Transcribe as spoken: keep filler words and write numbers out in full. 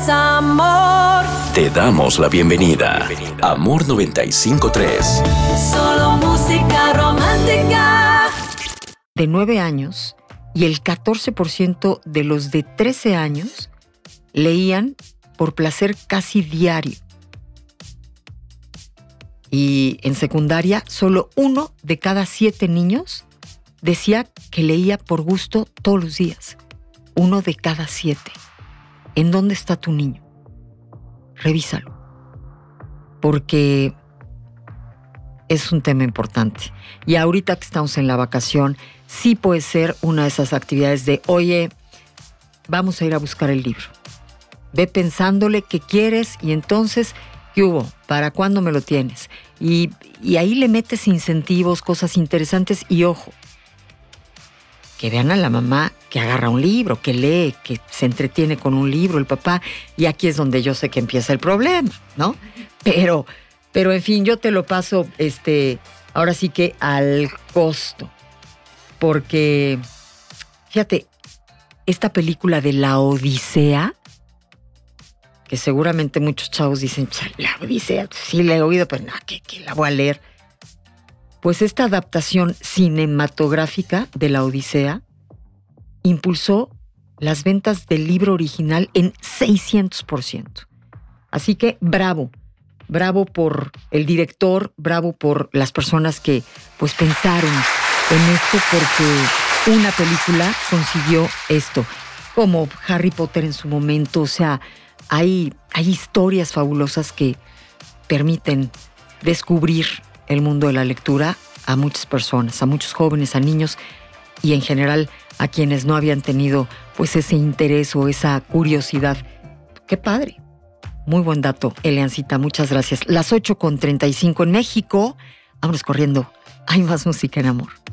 es amor. Te damos la bienvenida. Amor noventa y cinco punto tres. Solo música romántica. De nueve años y el catorce por ciento de los de trece años leían por placer casi diario. Y en secundaria, solo uno de cada siete niños decía que leía por gusto todos los días. Uno de cada siete. ¿En dónde está tu niño? Revísalo. Porque es un tema importante. Y ahorita que estamos en la vacación, sí puede ser una de esas actividades de, oye, vamos a ir a buscar el libro. Ve pensándole qué quieres y entonces, ¿qué hubo? ¿Para cuándo me lo tienes? Y, y ahí le metes incentivos, cosas interesantes y ojo, que vean a la mamá que agarra un libro, que lee, que se entretiene con un libro, el papá, y aquí es donde yo sé que empieza el problema, ¿no? Pero, pero en fin, yo te lo paso, este, ahora sí que al costo, porque, fíjate, esta película de La Odisea, que seguramente muchos chavos dicen, La Odisea, sí la he oído, pero no, que, que la voy a leer. Pues esta adaptación cinematográfica de La Odisea impulsó las ventas del libro original en seiscientos por ciento. Así que bravo, bravo por el director, bravo por las personas que pues pensaron en esto porque una película consiguió esto, como Harry Potter en su momento. O sea, hay, hay historias fabulosas que permiten descubrir el mundo de la lectura a muchas personas, a muchos jóvenes, a niños y en general a quienes no habían tenido pues ese interés o esa curiosidad. ¡Qué padre! Muy buen dato, Eliancita, muchas gracias. Las ocho con treinta y cinco en México. Vámonos corriendo. Hay más música en amor.